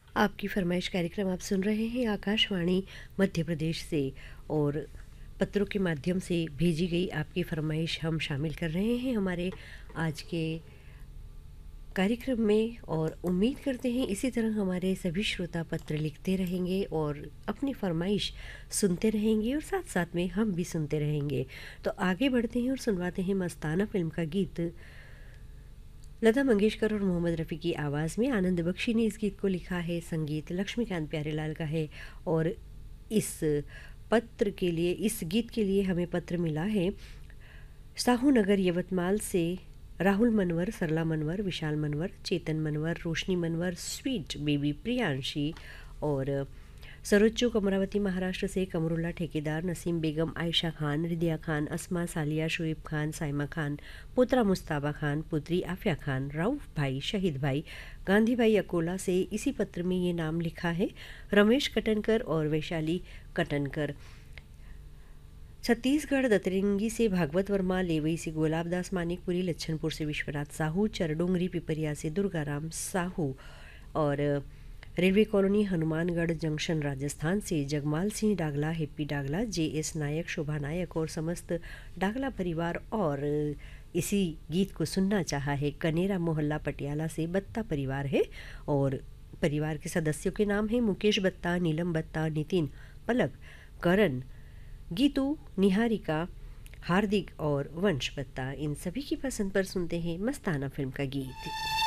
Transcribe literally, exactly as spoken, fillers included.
आपकी फरमाइश कार्यक्रम आप सुन रहे हैं आकाशवाणी मध्य प्रदेश से। और पत्रों के माध्यम से भेजी गई आपकी फरमाइश हम शामिल कर रहे हैं हमारे आज के कार्यक्रम में, और उम्मीद करते हैं इसी तरह हमारे सभी श्रोता पत्र लिखते रहेंगे और अपनी फरमाइश सुनते रहेंगे और साथ साथ में हम भी सुनते रहेंगे। तो आगे बढ़ते हैं और सुनवाते हैं मस्ताना फिल्म का गीत। लता मंगेशकर और मोहम्मद रफ़ी की आवाज़ में आनंद बख्शी ने इस गीत को लिखा है, संगीत लक्ष्मीकांत प्यारेलाल का है। और इस पत्र के लिए, इस गीत के लिए हमें पत्र मिला है साहू नगर यवतमाल से राहुल मनवर, सरला मनवर, विशाल मनवर, चेतन मनवर, रोशनी मनवर, स्वीट बेबी प्रियांशी। और सरोजो अमरावती महाराष्ट्र से कमरुल्ला ठेकेदार, नसीम बेगम, आयशा खान, रिदिया खान, अस्मा सालिया, शुएब खान, साइमा खान, पुत्रा मुस्ताबा खान, पुत्री आफिया खान, राउफ भाई, शहीद भाई, गांधी भाई अकोला से इसी पत्र में ये नाम लिखा है रमेश कटनकर और वैशाली कटनकर। छत्तीसगढ़ दतरंगी से भागवत वर्मा, लेवई से गुलाबदास मानिकपुरी, लच्छनपुर से विश्वनाथ साहू, चरडोंगरी पिपरिया से दुर्गाराम साहू, और railway colony Hanumangarh junction Rajasthan से जगमाल सिंह डागला, हेप्पी डागला, जे एस नायक, शोभा नायक और समस्त डागला परिवार। और इसी गीत को सुनना चाहा है कनेरा मोहल्ला पटियाला से बत्ता परिवार है, और परिवार के सदस्यों के नाम हैं मुकेश बत्ता, नीलम बत्ता, नितिन, पलक, करण, गीतू, निहारिका, हार्दिक और वंश बत्ता। इन सभी की पसंद पर सुनते हैं मस्ताना फिल्म का गीत।